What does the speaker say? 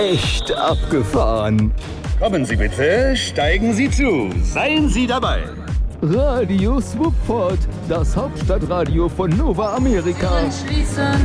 Echt abgefahren. Kommen Sie bitte, steigen Sie zu. Seien Sie dabei. Radio Swupford, das Hauptstadtradio von Nova Amerika.